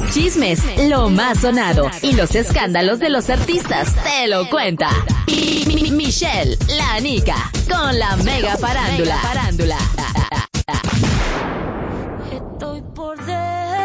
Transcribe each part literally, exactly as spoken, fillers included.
Chismes, lo más sonado y los escándalos de los artistas te lo cuenta. Mi, mi, Michelle, la Nica, con la mega farándula. farándula. Estoy por dentro.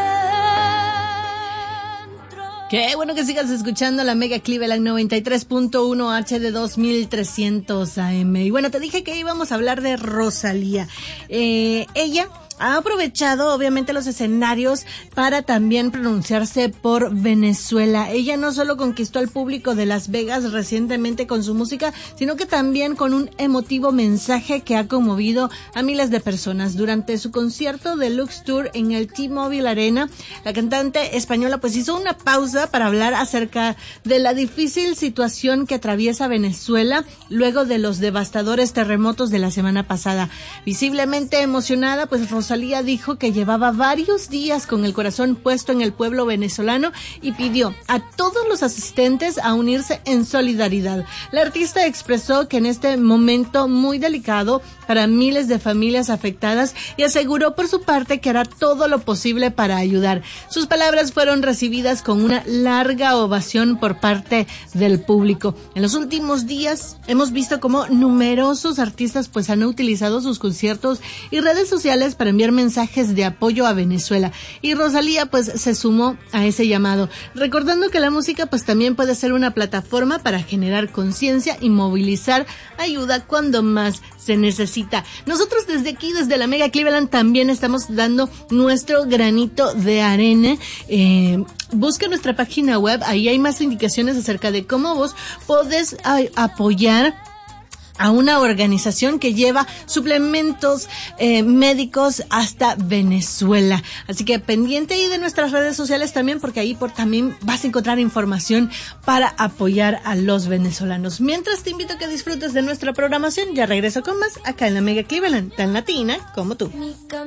Qué bueno que sigas escuchando la Mega Cleveland noventa y tres punto uno H D dos mil trescientos A M. Y bueno, te dije que íbamos a hablar de Rosalía. Eh, ella ha aprovechado obviamente los escenarios para también pronunciarse por Venezuela. Ella no solo conquistó al público de Las Vegas recientemente con su música, sino que también con un emotivo mensaje que ha conmovido a miles de personas. Durante su concierto Deluxe Tour en el T-Mobile Arena, la cantante española pues hizo una pausa para hablar acerca de la difícil situación que atraviesa Venezuela luego de los devastadores terremotos de la semana pasada. Visiblemente emocionada, pues Rosalía dijo que llevaba varios días con el corazón puesto en el pueblo venezolano y pidió a todos los asistentes a unirse en solidaridad. La artista expresó que en este momento muy delicado para miles de familias afectadas y aseguró por su parte que hará todo lo posible para ayudar. Sus palabras fueron recibidas con una larga ovación por parte del público. En los últimos días hemos visto cómo numerosos artistas pues han utilizado sus conciertos y redes sociales para enviar mensajes de apoyo a Venezuela, y Rosalía pues se sumó a ese llamado, recordando que la música pues también puede ser una plataforma para generar conciencia y movilizar ayuda cuando más se necesita. Nosotros desde aquí, desde la Mega Cleveland, también estamos dando nuestro granito de arena. Eh, busca nuestra página web, ahí hay más indicaciones acerca de cómo vos podés a, apoyar a una organización que lleva suplementos eh, médicos hasta Venezuela. Así que pendiente ahí de nuestras redes sociales también, porque ahí por también vas a encontrar información para apoyar a los venezolanos. Mientras te invito a que disfrutes de nuestra programación, ya regreso con más acá en la Mega Cleveland, tan latina como tú.